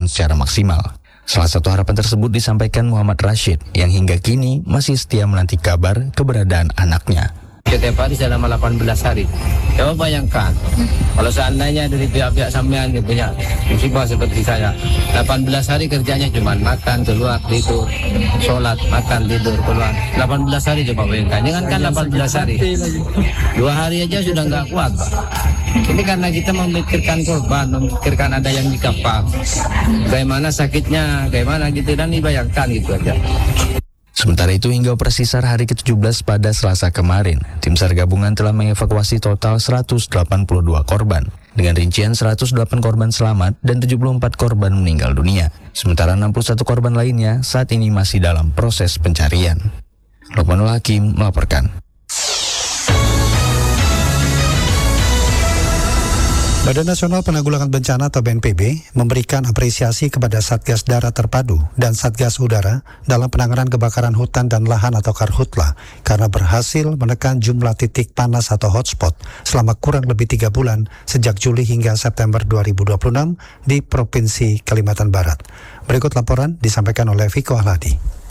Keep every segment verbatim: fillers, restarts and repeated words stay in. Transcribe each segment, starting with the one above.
secara maksimal. Salah satu harapan tersebut disampaikan Muhammad Rashid yang hingga kini masih setia menanti kabar keberadaan anaknya. Setiap hari selama delapan belas hari. Coba bayangkan, kalau seandainya dari pihak-pihak sampean yang punya musibah seperti saya, delapan belas hari kerjanya cuma makan, keluar, tidur, sholat, makan, tidur, keluar. delapan belas hari coba bayangkan, jangan kan delapan belas hari. Dua hari aja sudah nggak kuat, Pak. Ini karena kita memikirkan korban, memikirkan ada yang di kapal. Bagaimana sakitnya, bagaimana gitu, dan dibayangkan gitu aja. Sementara itu hingga operasi SAR hari ke tujuh belas pada Selasa kemarin, tim SAR gabungan telah mengevakuasi total seratus delapan puluh dua korban. Dengan rincian seratus delapan korban selamat dan tujuh puluh empat korban meninggal dunia. Sementara enam puluh satu korban lainnya saat ini masih dalam proses pencarian. Lukmanul Hakim melaporkan. Badan Nasional Penanggulangan Bencana atau B N P B memberikan apresiasi kepada Satgas Darat Terpadu dan Satgas Udara dalam penanganan kebakaran hutan dan lahan atau Karhutla karena berhasil menekan jumlah titik panas atau hotspot selama kurang lebih tiga bulan sejak Juli hingga September dua ribu dua puluh enam di Provinsi Kalimantan Barat. Berikut laporan disampaikan oleh Viko Ahladi.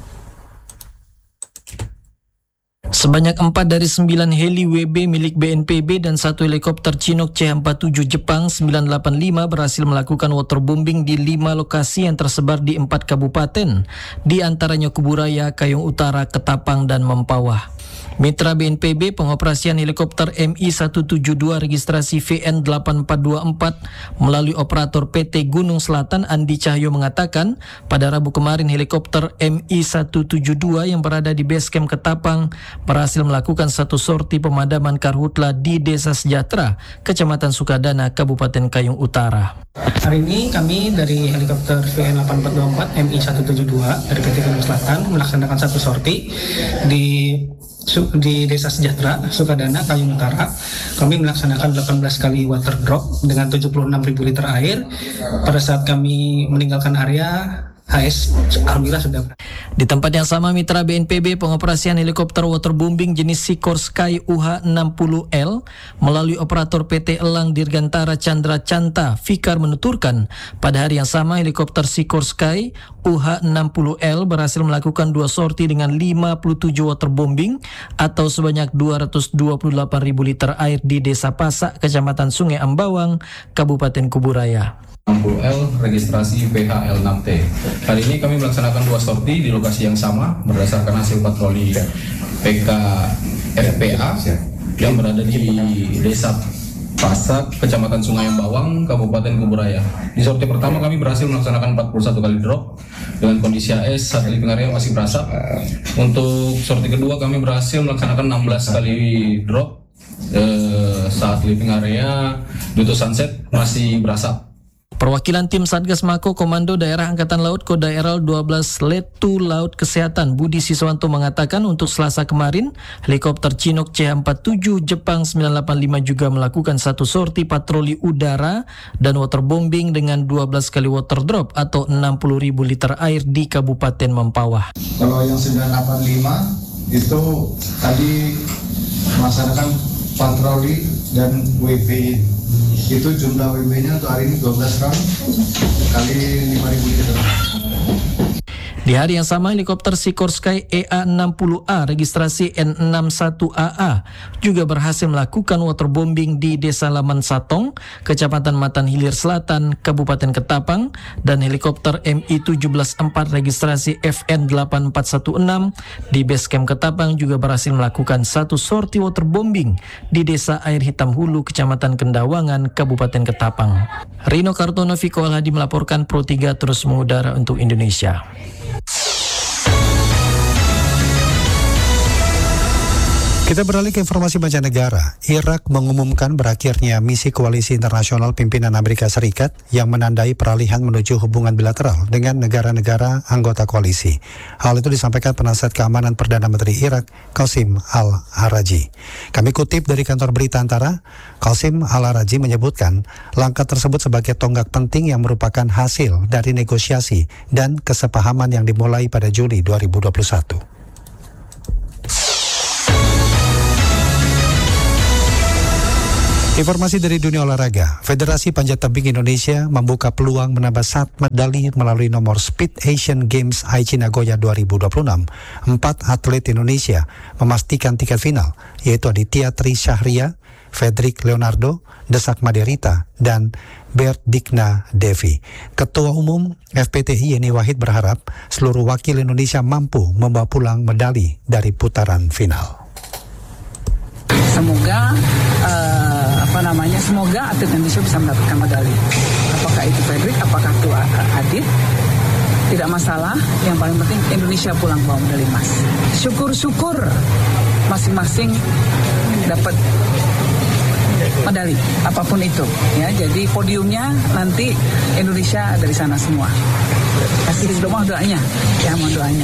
Sebanyak empat dari sembilan heli W B milik B N P B dan satu helikopter Chinook C empat puluh tujuh Jepang sembilan delapan lima berhasil melakukan waterbombing di lima lokasi yang tersebar di empat kabupaten, di antaranya Kuburaya, Kayong Utara, Ketapang, dan Mempawah. Mitra B N P B pengoperasian helikopter M I seratus tujuh puluh dua registrasi V N delapan empat dua empat melalui operator P T Gunung Selatan Andi Cahyo mengatakan pada Rabu kemarin helikopter M I seratus tujuh puluh dua yang berada di Basecamp Ketapang berhasil melakukan satu sorti pemadaman karhutla di Desa Sejahtera, Kecamatan Sukadana, Kabupaten Kayong Utara. Hari ini kami dari helikopter V N delapan empat dua empat M I seratus tujuh puluh dua dari P T Gunung Selatan melaksanakan satu sorti di di Desa Sejahtera, Sukadana, Kayong Utara. Kami melaksanakan delapan belas kali water drop dengan tujuh puluh enam ribu liter air. Pada saat kami meninggalkan area, H S alhamdulillah sudah. Di tempat yang sama, mitra B N P B pengoperasian helikopter waterbombing jenis Sikorsky U H enam puluh L melalui operator P T Elang Dirgantara Chandra Canta Fikar menuturkan pada hari yang sama helikopter Sikorsky U H enam puluh L berhasil melakukan dua sorti dengan lima puluh tujuh waterbombing atau sebanyak dua ratus dua puluh delapan ribu liter air di Desa Pasak, Kecamatan Sungai Ambawang, Kabupaten Kuburaya. enam puluh L registrasi V H L enam T. Kali ini kami melaksanakan dua sorti di lokasi yang sama berdasarkan hasil patroli P K R P A yang berada di Desa Pasak, Kecamatan Sungai Ambawang, Kabupaten Kuburaya. Di sorti pertama kami berhasil melaksanakan empat puluh satu kali drop dengan kondisi A S saat living area masih berasap. Untuk sorti kedua kami berhasil melaksanakan enam belas kali drop eh, saat living area Duto Sunset masih berasap. Perwakilan tim Satgas Mako Komando Daerah Angkatan Laut Kodaeral dua belas Letu Laut Kesehatan Budi Siswanto mengatakan untuk Selasa kemarin helikopter Chinook C empat puluh tujuh Jepang sembilan delapan lima juga melakukan satu sorti patroli udara dan waterbombing dengan dua belas kali water drop atau enam puluh ribu liter air di Kabupaten Mempawah. Kalau yang sembilan delapan lima itu tadi melaksanakan patroli dan W B. Itu jumlah W B-nya untuk hari ini dua belas round kali lima ribu liter. Di hari yang sama, helikopter Sikorsky E A enam puluh A registrasi N enam satu A A juga berhasil melakukan waterbombing di Desa Laman Satong, Kecamatan Matan Hilir Selatan, Kabupaten Ketapang, dan helikopter M I tujuh belas empat registrasi F N delapan empat satu enam di Basecamp Ketapang juga berhasil melakukan satu sorti waterbombing di Desa Air Hitam Hulu, Kecamatan Kendawangan, Kabupaten Ketapang. Rino Kartono, Viko Alhadi melaporkan Pro tiga terus mengudara untuk Indonesia. Kita beralih ke informasi mancanegara. Irak mengumumkan berakhirnya misi koalisi internasional pimpinan Amerika Serikat yang menandai peralihan menuju hubungan bilateral dengan negara-negara anggota koalisi. Hal itu disampaikan penasihat keamanan Perdana Menteri Irak, Qasim Al-Haraji. Kami kutip dari kantor berita Antara, Qasim Al-Haraji menyebutkan langkah tersebut sebagai tonggak penting yang merupakan hasil dari negosiasi dan kesepahaman yang dimulai pada Juli dua ribu dua puluh satu. Informasi dari dunia olahraga, Federasi Panjat Tebing Indonesia membuka peluang menambah satu medali melalui nomor Speed Asian Games Aichi Nagoya dua ribu dua puluh enam. Empat atlet Indonesia memastikan tiket final, yaitu Aditya Tri Syahria, Fredrik Leonardo, Desak Maderita, dan Berdikna Devi. Ketua Umum F P T I Yeni Wahid berharap seluruh wakil Indonesia mampu membawa pulang medali dari putaran final. Semoga uh, apa namanya semoga atlet Indonesia bisa mendapatkan medali. Apakah itu Fredrik, apakah itu Adit, tidak masalah. Yang paling penting Indonesia pulang bawa medali emas. Syukur-syukur masing-masing dapat medali apapun itu ya. Jadi podiumnya nanti Indonesia dari sana semua. Kasih doa doanya, ya mohon doanya.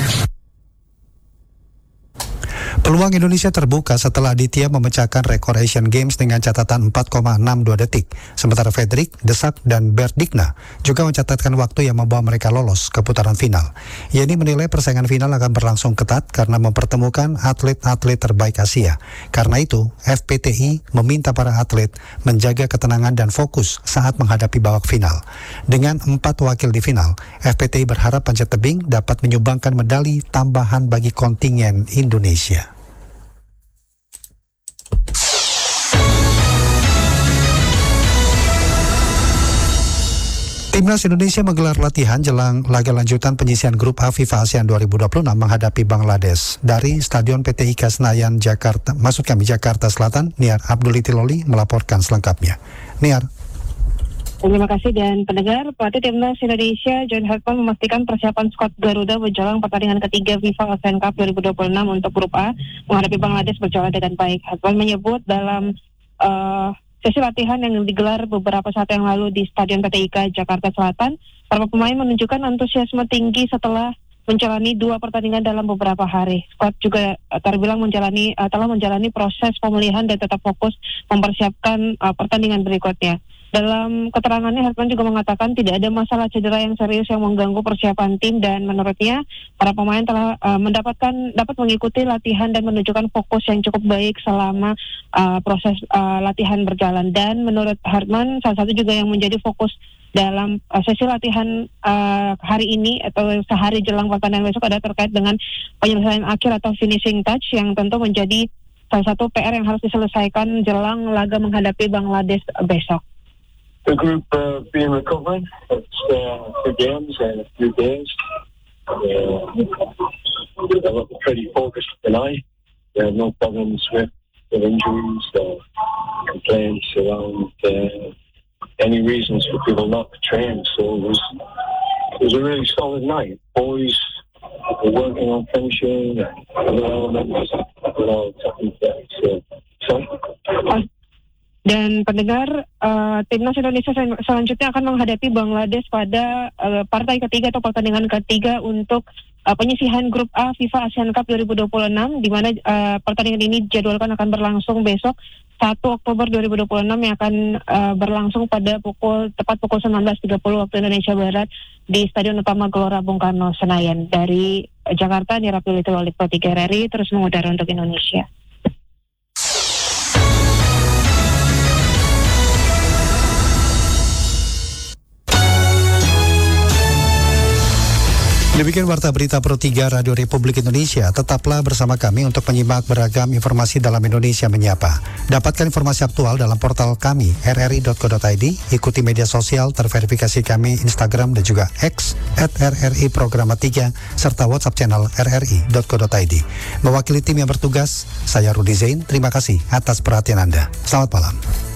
Peluang Indonesia terbuka setelah Aditya memecahkan rekor Asian Games dengan catatan empat koma enam dua detik. Sementara Fredrik, Desak, dan Berdikna juga mencatatkan waktu yang membawa mereka lolos ke putaran final. Yeni menilai persaingan final akan berlangsung ketat karena mempertemukan atlet-atlet terbaik Asia. Karena itu, F P T I meminta para atlet menjaga ketenangan dan fokus saat menghadapi babak final. Dengan empat wakil di final, F P T I berharap panjat tebing dapat menyumbangkan medali tambahan bagi kontingen Indonesia. Timnas Indonesia menggelar latihan jelang laga lanjutan penyisihan grup A FIFA ASEAN dua ribu dua puluh enam menghadapi Bangladesh. Dari Stadion P T I K Senayan, Jakarta, maksud kami Jakarta Selatan, Niar Abdulitiloli melaporkan selengkapnya. Niar. Terima kasih dan pendengar, pelatih Timnas Indonesia John Hartman memastikan persiapan skuad Garuda menjelang pertandingan ketiga FIFA ASEAN Cup dua ribu dua puluh enam untuk grup A menghadapi Bangladesh berjalan dengan baik. Hartman menyebut dalam uh, sesi latihan yang digelar beberapa saat yang lalu di Stadion P T I K Jakarta Selatan, para pemain menunjukkan antusiasme tinggi setelah menjalani dua pertandingan dalam beberapa hari. Skuad juga uh, terbilang menjalani uh, telah menjalani proses pemulihan dan tetap fokus mempersiapkan uh, pertandingan berikutnya. Dalam keterangannya, Hartman juga mengatakan tidak ada masalah cedera yang serius yang mengganggu persiapan tim dan menurutnya para pemain telah uh, mendapatkan dapat mengikuti latihan dan menunjukkan fokus yang cukup baik selama uh, proses uh, latihan berjalan. Dan menurut Hartman, salah satu juga yang menjadi fokus dalam uh, sesi latihan uh, hari ini atau sehari jelang pertandingan besok adalah terkait dengan penyelesaian akhir atau finishing touch yang tentu menjadi salah satu P R yang harus diselesaikan jelang laga menghadapi Bangladesh besok. The group uh, been recovering. It's uh, two games and a few days. Uh, they were pretty focused tonight. There are no problems with the injuries or complaints around uh, any reasons for people not to train. So it was, it was a really solid night. Boys were working on finishing and other elements, you know, technique that. So, so Dan pendengar, uh, Timnas Indonesia sel- selanjutnya akan menghadapi Bangladesh pada uh, partai ketiga atau pertandingan ketiga untuk uh, penyisihan grup A FIFA ASEAN Cup dua ribu dua puluh enam, di mana uh, pertandingan ini dijadwalkan akan berlangsung besok satu Oktober dua ribu dua puluh enam yang akan uh, berlangsung pada pukul tepat pukul sembilan belas tiga puluh waktu Indonesia Barat di Stadion Utama Gelora Bung Karno Senayan. Dari uh, Jakarta, Nira Pilituloli tiga R R I terus mengudara untuk Indonesia. Demikian Warta Berita Pro tiga Radio Republik Indonesia. Tetaplah bersama kami untuk menyimak beragam informasi dalam Indonesia Menyapa. Dapatkan informasi aktual dalam portal kami r r i dot co dot i d. Ikuti media sosial terverifikasi kami Instagram dan juga X at R R I Programa tiga serta WhatsApp channel r r i dot co dot i d. Mewakili tim yang bertugas, saya Rudi Zain. Terima kasih atas perhatian Anda. Selamat malam.